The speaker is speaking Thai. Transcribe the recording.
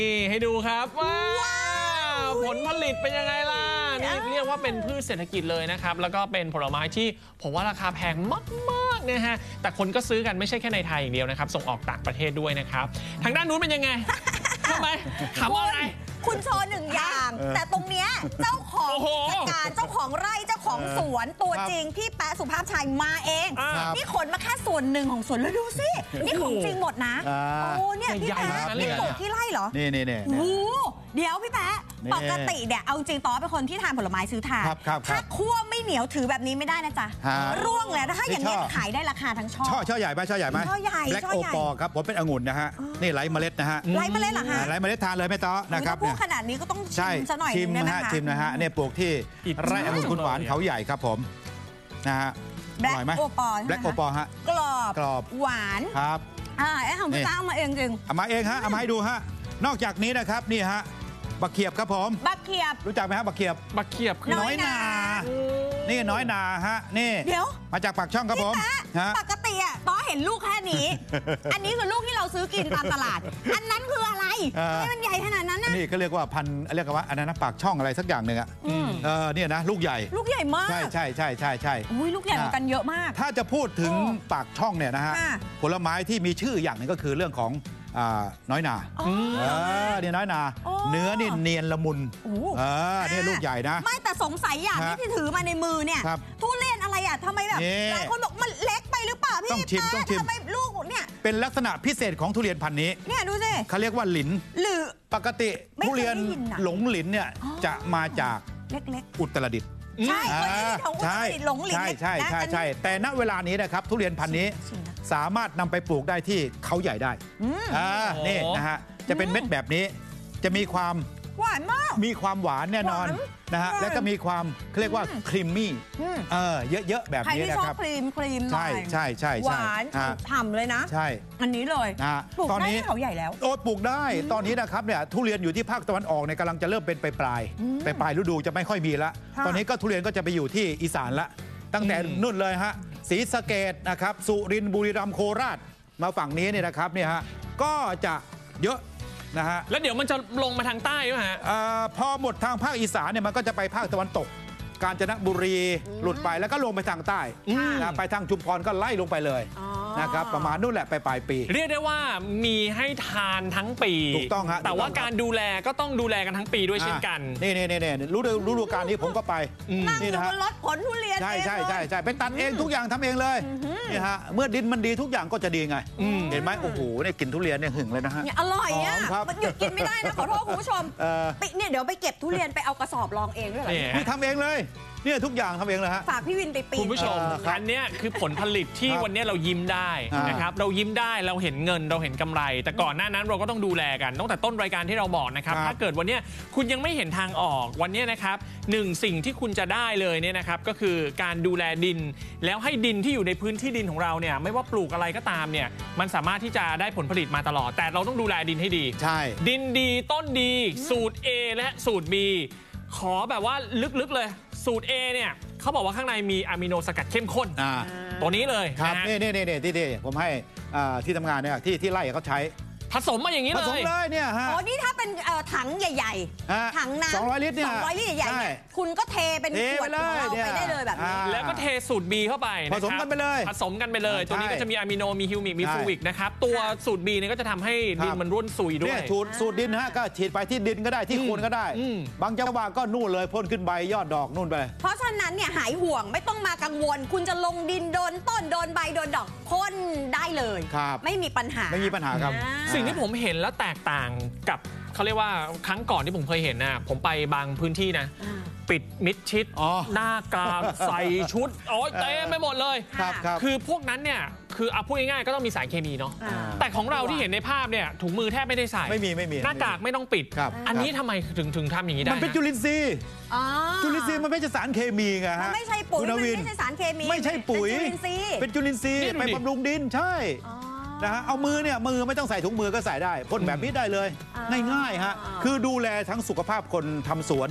นี่ให้ดูครับว้าวผลผลิตเป็นยังไงล่ะนี่เรียกว่าเป็นพืชเศรษฐกิจเลยนะครับแล้วก็เป็นผลไม้ที่ผมว่าราคาแพงมากๆนะฮะแต่คนก็ซื้อกันไม่ใช่แค่ในไทยอย่างเดียวนะครับส่งออกต่างประเทศด้วยนะครับทางด้านนู้นเป็นยังไงทำไมถามอะไรคุณโชว์หนึ่งอย่างแต่ตรงเนี้ยเจ้าของกิจการเจ้าของไร่เจ้าของสวนตัวจริงพี่แป๊ะสุภาพชัยมาเองนี่ขนมาแค่ส่วนหนึ่งของสวนแล้วดูสินี่ของจริงหมดนะโอ้เนี่ยพี่แป๊ะนี่ปลูกที่ไร่เหรอนี่โอ้เดี๋ยวพี่แป๊ะปกติเนี่ยเอาจริงต้อเป็นคนที่ทานผลไม้ซื้อทานถ้าคั่วไม่เหนียวถือแบบนี้ไม่ได้นะจ๊ะร่วงเลยถ้าอย่างนี้ขายได้ราคาทั้งช่อใหญ่ไหมช่อใหญ่ไหมช่อใหญ่แบล็กโอปอครับผมเป็นองุ่นนะฮะนี่ไร้เมล็ดนะฮะไร้เมล็ดเหรอฮะไร้เมล็ดทานเลยไม่ต้อนะครับพูดขนาดนี้ก็ต้องชิมซะหน่อยชิมนะฮะเนี่ยปลูกที่ไร่องุ่นคุณหวานเขาใหญ่ครับผมนะฮะแบล็กโอปอแบล็กโอปอฮะกรอบหวานครับไอ้ของพี่ต้าเอามาเองจริงเอามาเองฮะเอามาให้ดูฮะนอกจากนี้นะครับนี่ฮะบักเขียบครับผมบักเขียบรู้จักไหมฮะบักเขียบคือน้อยนานี่น้อยนาฮะนี่เดี๋ยวมาจากปากช่องครับผมปกติอ่ะต้อเห็นลูกแค่นี้อันนี้คือลูกที่เราซื้อกินตามตลาดอันนั้นคืออะไรให้มันใหญ่ขนาดนั้นนะนี่ก็เรียกว่าพันเรียกว่าอันนั้นปากช่องอะไรสักอย่างหนึ่งอ่ะเนี่ยนะลูกใหญ่มากใช่อุ้ยลูกใหญ่เหมือนกันเยอะมากถ้าจะพูดถึงปากช่องเนี่ยนะฮะผลไม้ที่มีชื่ออย่างหนึ่งก็คือเรื่องของน้อยนาเนี่ยน้อยนาเนื้อนี่เนียนละมุนเนี่ยลูกใหญ่นะไม่แต่สงสัยอย่างที่ถือมาในมือเนี่ยทุเรียนอะไรอ่ะทำไมแบบหลายคนบอกมันเล็กไปหรือเปล่าพี่ต้องชิมทำไมลูกเนี่ยเป็นลักษณะพิเศษของทุเรียนพันธุ์นี้เนี่ยดูสิเขาเรียกว่าหลินหรือปกติทุเรียนหลงหลินเนี่ยจะมาจากเล็กอุตรดิตถ์ใช่หลงหลินใช่แต่ณเวลานี้นะครับทุเรียนพันธุ์นี้สามารถนำไปปลูกได้ที่เขาใหญ่ได้นี่นะฮะจะเป็นเม็ดแบบนี้จะมีความหวานมากมีความหวานแน่นอนนะฮะแล้วก็มีความเรียกว่าครีมมี่เยอะๆแบบนี้นะครับครีมใช่หวานฉ่ำเลยนะใช่อันนี้เลยปลูกได้ที่เขาใหญ่แล้วโอ้ปลูกได้ตอนนี้นะครับเนี่ยทุเรียนอยู่ที่ภาคตะวันออกเนี่ยกำลังจะเริ่มเป็นปลายฤดูจะไม่ค่อยมีละตอนนี้ก็ทุเรียนก็จะไปอยู่ที่อีสานละตั้งแต่นู่นเลยฮะศรีสะเกษนะครับสุรินทร์บุรีรัมย์โคราชมาฝั่งนี้เนี่ยนะครับเนี่ยฮะก็จะเยอะนะฮะแล้วเดี๋ยวมันจะลงมาทางใต้ไหมฮะพอหมดทางภาคอีสานเนี่ยมันก็จะไปภาคตะวันตกกาญจนบุรีหลุดไปแล้วก็ลงไปทางใต้นะไปทางชุมพรก็ไล่ลงไปเลยนะครับประมาณนู่นแหละไปปลายปีเรียกได้ว่ามีให้ทานทั้งปีถูกต้องฮะแต่ว่าการดูแลก็ต้องดูแลกันทั้งปีด้วยเช่นกันนี่ฤดูกาลนี้ผมก็ไปนี่นะฮะรถผลทุเรียนใช่ไปตัดเองทุกอย่างทำเองเลยนี่ฮะเมื่อดินมันดีทุกอย่างก็จะดีไงเห็นไหมโอ้โหเนี่ยกินทุเรียนเนี่ยหึงเลยนะฮะอร่อยอ่ะมันหยุดกินไม่ได้นะขอโทษคุณผู้ชมเนี่ยเดี๋ยวไปเก็บทุเรียนไปเอากระสอบรองเองด้วยเหรอนี่ทำเองเลยเนี่ยทุกอย่างทำเองเลยฮะฝากพี่วินไปปีนคุณผู้ชมอันนี้คือผลผลิตที่วันนี้เรายิ้มได้นะครับเรายิ้มได้เราเห็นเงินเราเห็นกำไรแต่ก่อนหน้านั้นเราก็ต้องดูแลกันตั้งแต่ต้นรายการที่เราบอกนะครับถ้าเกิดวันนี้คุณยังไม่เห็นทางออกวันนี้นะครับสิ่งที่คุณจะได้เลยเนี่ยนะครับก็คือการดูแลดินแล้วให้ดินที่อยู่ในพื้นที่ดินของเราเนี่ยไม่ว่าปลูกอะไรก็ตามเนี่ยมันสามารถที่จะได้ผลผลิตมาตลอดแต่เราต้องดูแลดินให้ดีใช่ดินดีต้นดีสูตร A และสูตร B ขอแบบว่าลึกๆเลยสูตร A เนี่ยเขาบอกว่าข้างในมีอะมิโนสกัดเข้มข้นตัวนี้เลยครับนี่ที่ผมให้ที่ทำงานเนี่ยที่ไล่เขาใช้ผสมมาอย่างนี้เลยผสมเลยเนี่ยฮะอ๋อนี่ถ้าเป็นถังใหญ่ๆถังน้ำ 200 ลิตรเนี่ย 200 ลิตรใหญ่ๆคุณก็เทเป็นขวดไปได้เลยแบบนี้แล้วก็เทสูตร B เข้าไปผสมกันไปเลยตัวนี้ก็จะมีอะมิโนมีฮิวมิกมีฟูวิกนะครับตัวสูตร B เนี่ยก็จะทำให้ดินมันร่วนซุยด้วยสูตรดินฮะก็ฉีดไปที่ดินก็ได้ที่โคนก็ได้บางจังหวะก็นู่นเลยพ่นขึ้นใบยอดดอกนู่นไปเพราะฉะนั้นเนี่ยหายห่วงไม่ต้องมากังวลคุณจะลงดินโดนต้นโดนใบโดนดอกพ่นได้เลยไม่มีปัญหาครับสิ่งที่ผมเห็นแล้วแตกต่างกับเขาเรียกว่าครั้งก่อนที่ผมเคยเห็นนะผมไปบางพื้นที่นะปิดมิดชิดหน้ากากใส่ชุดเต็มไปหมดเลยคือพวกนั้นเนี่ยคือเอาพูดง่ายๆก็ต้องมีสารเคมีเนาะแต่ของเราที่เห็นในภาพเนี่ยถุงมือแทบไม่ได้ใส่ไม่มีหน้ากากไม่ต้องปิดอันนี้ทำไมถึงทำอย่างนี้ได้มันเป็นจุลินทรีย์มันไม่ใช่สารเคมีไงฮะไม่ใช่ปุ๋ยไม่ใช่สารเคมีไม่ใช่ปุ๋ยเป็นจุลินทรีย์ไปบำรุงดินใช่นะฮะเอามือไม่ต้องใส่ถุงมือก็ใส่ได้พ่นแบบนี้ได้เลยง่ายๆฮะคือดูแลทั้งสุขภาพคนทำสวน